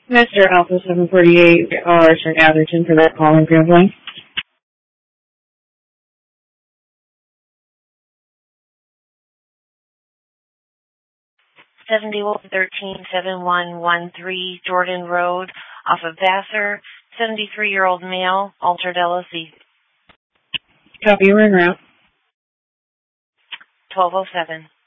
Mr. Alpha 748, Richard Atherton for that call and gambling. 7113-7113 Jordan Road off of Vassar, 73-year-old male, altered LLC. Copy, we're en route. 1207.